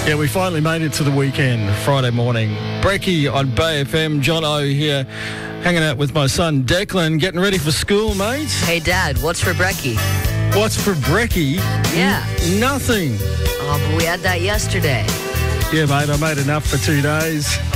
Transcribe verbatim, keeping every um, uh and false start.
Yeah, we finally made it to the weekend, Friday morning. Brekkie on Bay F M. John O here, hanging out with my son Declan, getting ready for school, mate. Hey, Dad, what's for brekkie? What's for brekkie? Yeah. N- nothing. Oh, but we had that yesterday. Yeah, mate, I made enough for two days.